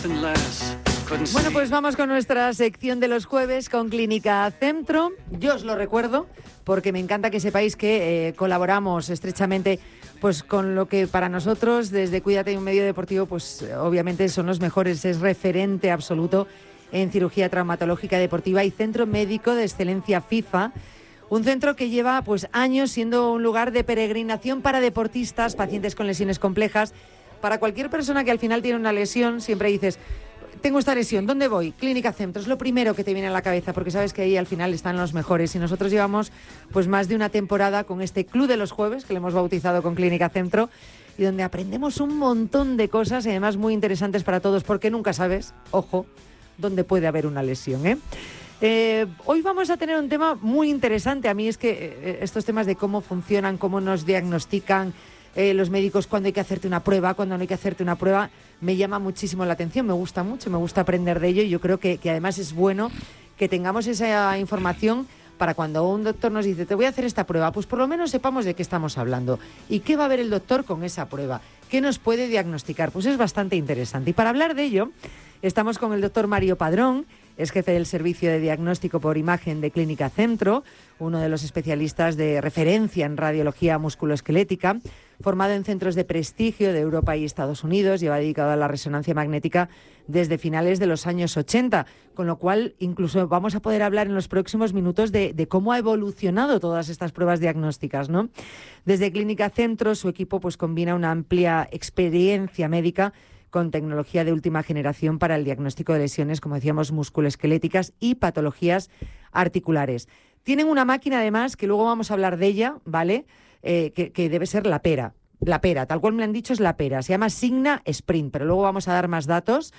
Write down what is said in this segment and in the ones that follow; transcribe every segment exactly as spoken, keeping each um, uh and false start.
Bueno, pues vamos con nuestra sección de los jueves con Clínica Centro. Yo os lo recuerdo porque me encanta que sepáis que eh, colaboramos estrechamente pues con lo que para nosotros desde Cuídate, un medio deportivo, pues obviamente son los mejores, es referente absoluto en cirugía traumatológica deportiva y Centro Médico de Excelencia FIFA. Un centro que lleva pues años siendo un lugar de peregrinación para deportistas, pacientes con lesiones complejas. Para cualquier persona que al final tiene una lesión, siempre dices, tengo esta lesión, ¿dónde voy? Clínica Centro, es lo primero que te viene a la cabeza, porque sabes que ahí al final están los mejores. Y nosotros llevamos pues más de una temporada con este Club de los Jueves, que le hemos bautizado con Clínica Centro, y donde aprendemos un montón de cosas, y además muy interesantes para todos, porque nunca sabes, ojo, dónde puede haber una lesión, ¿eh? Eh, hoy vamos a tener un tema muy interesante. A mí es que eh, estos temas de cómo funcionan, cómo nos diagnostican eh, los médicos, cuándo hay que hacerte una prueba, cuándo no hay que hacerte una prueba, me llama muchísimo la atención, me gusta mucho, me gusta aprender de ello y yo creo que, que además es bueno que tengamos esa información para cuando un doctor nos dice, te voy a hacer esta prueba, pues por lo menos sepamos de qué estamos hablando y qué va a ver el doctor con esa prueba, qué nos puede diagnosticar, pues es bastante interesante. Y para hablar de ello, estamos con el doctor Mario Padrón, es jefe del Servicio de Diagnóstico por Imagen de Clínica Centro, uno de los especialistas de referencia en radiología musculoesquelética, formado en centros de prestigio de Europa y Estados Unidos, lleva dedicado a la resonancia magnética desde finales de los años ochenta, con lo cual incluso vamos a poder hablar en los próximos minutos de, de cómo ha evolucionado todas estas pruebas diagnósticas, ¿no? Desde Clínica Centro, su equipo pues combina una amplia experiencia médica con tecnología de última generación para el diagnóstico de lesiones, como decíamos, musculoesqueléticas y patologías articulares. Tienen una máquina, además, que luego vamos a hablar de ella, ¿vale?, eh, que, que debe ser la pera. La pera, tal cual me han dicho, es la pera. Se llama Signa Sprint, pero luego vamos a dar más datos.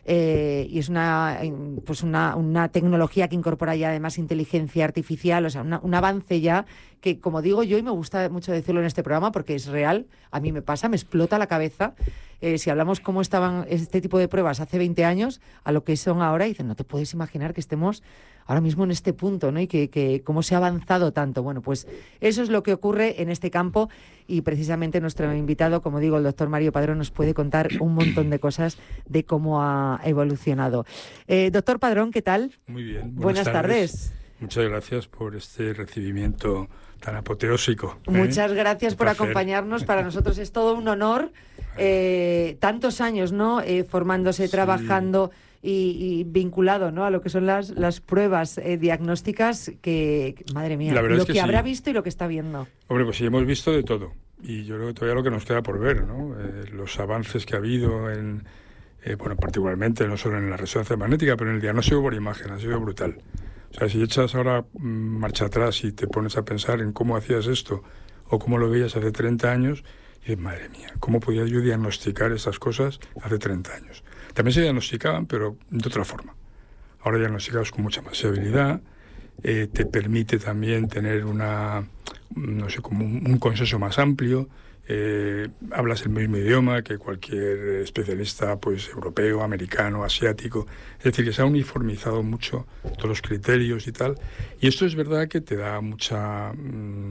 Eh, y es una, pues una, una tecnología que incorpora ya además inteligencia artificial, o sea, una, un avance ya que, como digo yo, y me gusta mucho decirlo en este programa porque es real, a mí me pasa, me explota la cabeza. Eh, si hablamos cómo estaban este tipo de pruebas hace veinte años a lo que son ahora, y dicen, no te puedes imaginar que estemos ahora mismo en este punto, ¿no? Y que, que cómo se ha avanzado tanto. Bueno, pues eso es lo que ocurre en este campo y precisamente nuestro invitado, como digo, el doctor Mario Padrón, nos puede contar un montón de cosas de cómo ha evolucionado. Eh, doctor Padrón, ¿qué tal? Muy bien. Buenas, Buenas tardes. tardes. Muchas gracias por este recibimiento tan apoteósico. ¿eh? Muchas gracias un por placer. acompañarnos. Para nosotros es todo un honor. Eh, tantos años, ¿no? Eh, formándose, sí. trabajando y, y vinculado, ¿no?, a lo que son las, las pruebas eh, diagnósticas que, madre mía, lo es que, que habrá sí. visto y lo que está viendo. Hombre, pues sí, hemos visto de todo. Y yo creo que todavía lo que nos queda por ver, ¿no? Eh, los avances que ha habido en, eh, bueno, particularmente no solo en la resonancia magnética, pero en el diagnóstico por imagen, ha sido brutal. O sea, si echas ahora mmm, marcha atrás y te pones a pensar en cómo hacías esto o cómo lo veías hace treinta años, y dices, madre mía, ¿cómo podía yo diagnosticar esas cosas hace treinta años? También se diagnosticaban, pero de otra forma. Ahora diagnosticados con mucha más fiabilidad, eh, te permite también tener una, no sé, como un, un consenso más amplio, eh, hablas el mismo idioma que cualquier especialista, pues europeo, americano, asiático, es decir, que se ha uniformizado mucho todos los criterios y tal, y esto es verdad que te da mucha... Mmm,